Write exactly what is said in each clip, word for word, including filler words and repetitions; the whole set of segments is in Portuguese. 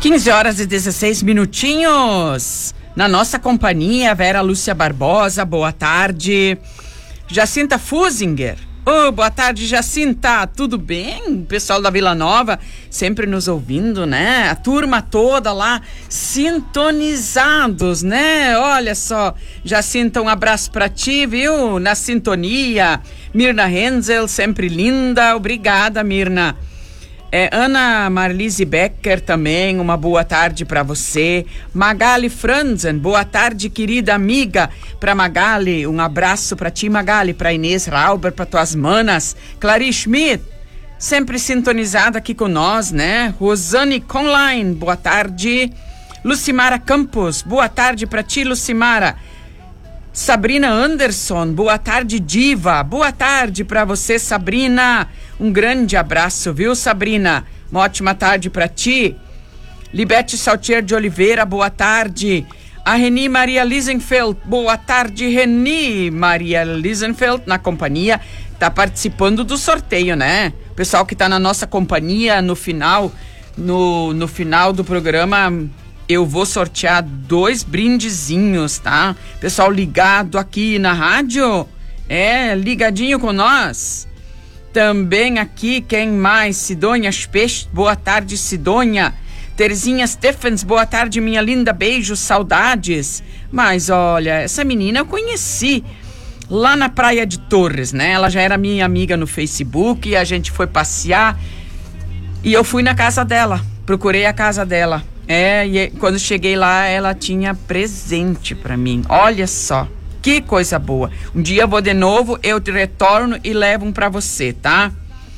quinze horas e dezesseis minutinhos. Na nossa companhia, Vera Lúcia Barbosa, boa tarde. Jacinta Fusinger. Oh, boa tarde, Jacinta. Tudo bem? Pessoal da Vila Nova sempre nos ouvindo, né? A turma toda lá sintonizados, né? Olha só, Jacinta, um abraço pra ti, viu? Na sintonia. Mirna Henzel, sempre linda. Obrigada, Mirna. É, Ana Marlise Becker também, uma boa tarde para você. Magali Franzen, boa tarde, querida amiga. Para Magali, um abraço para ti, Magali, para Inês Rauber, para tuas manas. Clarice Schmidt, sempre sintonizada aqui com nós, né? Rosane Conline, boa tarde. Lucimara Campos, boa tarde para ti, Lucimara. Sabrina Anderson, boa tarde, diva. Boa tarde para você, Sabrina. Um grande abraço, viu, Sabrina? Uma ótima tarde para ti. Libete Saltier de Oliveira, boa tarde. A Reni Maria Lisenfeld, boa tarde, Reni Maria Lisenfeld, na companhia, tá participando do sorteio, né? Pessoal que tá na nossa companhia, no final, no, no final do programa, eu vou sortear dois brindezinhos, tá? Pessoal ligado aqui na rádio, é, ligadinho com nós. Também aqui, quem mais? Sidônia Specht, boa tarde, Sidônia. Terezinha Stephens, boa tarde, minha linda, beijos, saudades. Mas olha, essa menina eu conheci lá na Praia de Torres, né? Ela já era minha amiga no Facebook e a gente foi passear e eu fui na casa dela, procurei a casa dela. É, e quando cheguei lá, ela tinha presente pra mim. Olha só. Que coisa boa. Um dia eu vou de novo, eu te retorno e levo um pra você, tá?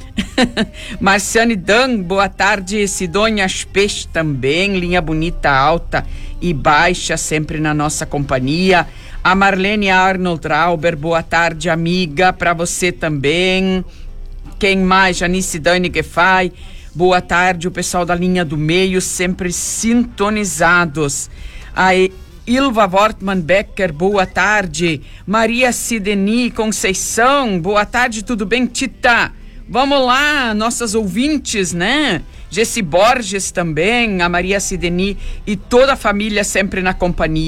Marciane Dan, boa tarde. Sidônia Specht também, linha bonita, alta e baixa, sempre na nossa companhia. A Marlene Arnold Rauber, boa tarde, amiga, pra você também. Quem mais? Janice Dani Gefai, boa tarde. O pessoal da linha do meio, sempre sintonizados. Aí, Ilva Wortmann Becker, boa tarde. Maria Sideni Conceição, boa tarde, tudo bem, Tita? Vamos lá, nossas ouvintes, né? Gessi Borges também, a Maria Sideni e toda a família sempre na companhia.